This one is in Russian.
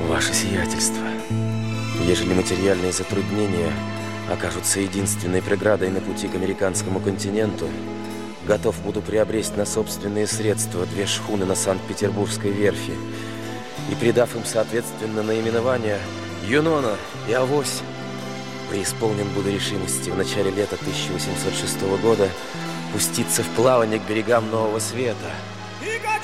Ваше сиятельство, ежели материальные затруднения окажутся единственной преградой на пути к американскому континенту, готов буду приобрести на собственные средства 2 шхуны на Санкт-Петербургской верфи и, придав им соответственно наименования «Юнона» и «Авось», преисполнен буду решимости в начале лета 1806 года пуститься в плавание к берегам Нового Света. И как